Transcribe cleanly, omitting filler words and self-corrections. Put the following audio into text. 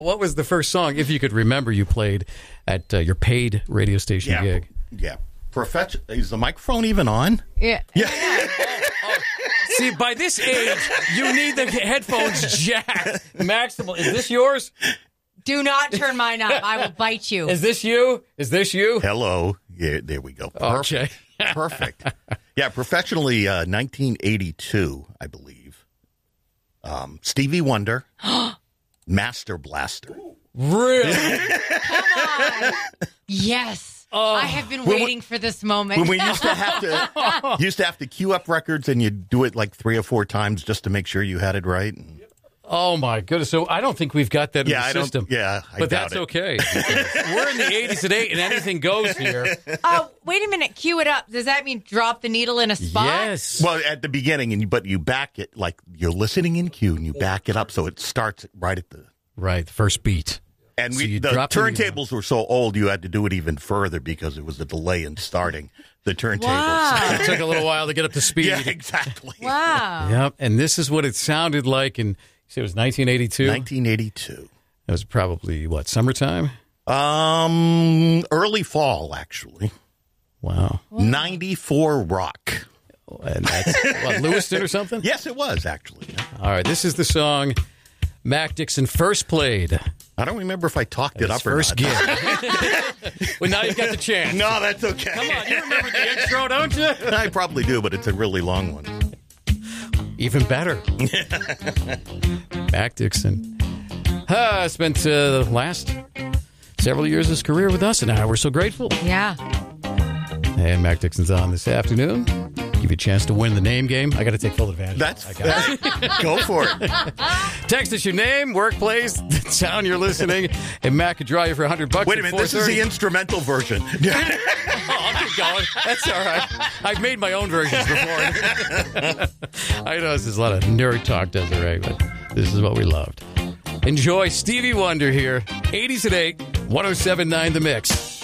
What was the first song, if you could remember, you played at your paid radio station gig? Yeah. Is the microphone even on? Yeah. See, by this age, you need the headphones jacked. Maximal. Is this yours? Do not turn mine up. I will bite you. Is this you? Hello. Yeah, there we go. Perfect. Okay. Perfect. Yeah, professionally, 1982, I believe. Stevie Wonder, Master Blaster. Really? Come on. Yes. I have been waiting for this moment. When we used to have to queue up records and you do it like 3 or 4 times just to make sure you had it right. Oh, my goodness. So I don't think we've got that in the system. But that's okay. We're in the 80s today, and anything goes here. Wait a minute. Cue it up. Does that mean drop the needle in a spot? Yes. Well, at the beginning, but you back it like you're listening in cue, and you back it up so it starts right at the first beat. And the turntables were so old, you had to do it even further because there was a delay in starting the turntables. Wow. It took a little while to get up to speed. Yeah, exactly. Wow. Yep. And this is what it sounded like in, it was 1982? 1982. It was probably, summertime? Early fall, actually. Wow. 94 rock. And that's, Lewiston or something? Yes, it was, actually. All right. This is the song Mac Dixon first played. I don't remember if I talked it up or first not. gig. Well, now you've got the chance. No, that's okay. Come on, you remember the intro, don't you? I probably do, but it's a really long one. Even better. Mac Dixon spent the last several years of his career with us, and now we're so grateful. Yeah. And Mac Dixon's on this afternoon. Give you a chance to win the name game. I got to take full advantage. Go for it. Text us your name, workplace, the town you're listening, and Mac could draw you for $100. Wait a minute, this is the instrumental version. I'll keep going. That's all right. I've made my own versions before. I know there's a lot of nerd talk, does it, right? But this is what we loved. Enjoy Stevie Wonder here. 80s at 8, 107.9 The Mix.